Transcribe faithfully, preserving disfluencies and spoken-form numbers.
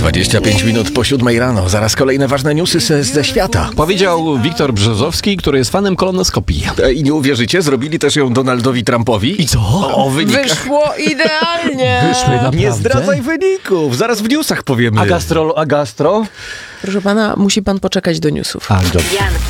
dwadzieścia pięć minut po siódmej rano. Zaraz kolejne ważne newsy ze, ze świata. Powiedział Wiktor Brzozowski, który jest fanem kolonoskopii. E, I nie uwierzycie, zrobili też ją Donaldowi Trumpowi. I co? O wynikach. Wyszło idealnie. Wyszły naprawdę? Nie zdradzaj wyników. Zaraz w newsach powiemy. A gastro? A gastro? Proszę pana, musi pan poczekać do newsów. A, dobrze.